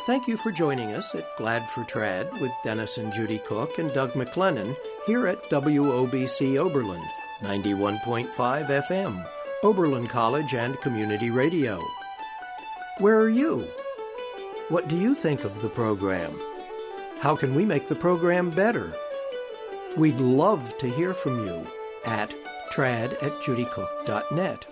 Thank you for joining us at Glad for Trad with Dennis and Judy Cook and Doug McLennan here at WOBC Oberlin, 91.5 FM, Oberlin College and Community Radio. Where are you? What do you think of the program? How can we make the program better? We'd love to hear from you at trad@judycook.net.